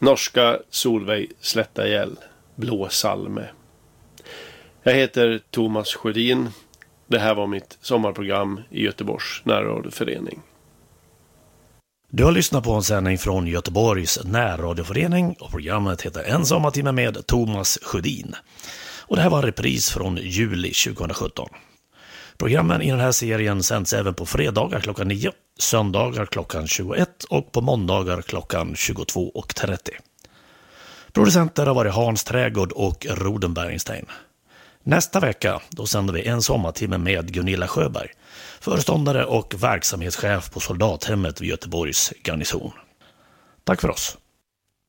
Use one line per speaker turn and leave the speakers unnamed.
Norska Solveig Slättahjäll, Blå Salme. Jag heter Thomas Sjödin. Det här var mitt sommarprogram i Göteborgs närradioförening.
Du har lyssnat på en sändning från Göteborgs närradioförening och programmet heter En sommartimme med Thomas Sjödin. Och det här var en repris från juli 2017. Programmen i den här serien sänds även på fredagar klockan 9, söndagar klockan 21 och på måndagar klockan 22.30. Producenter har varit Hans Trädgård och Roden Bergenstein. Nästa vecka då sänder vi En sommartimme med Gunilla Sjöberg, föreståndare och verksamhetschef på soldathemmet vid Göteborgs garnison. Tack för oss.